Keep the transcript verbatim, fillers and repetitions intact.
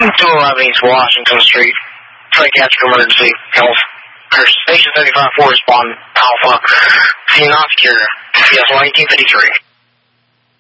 two eleven East Washington Street. Psychiatric emergency. Health. Station seventy-five four respond. Alpha. See not secure. C S one eighteen fifty-three.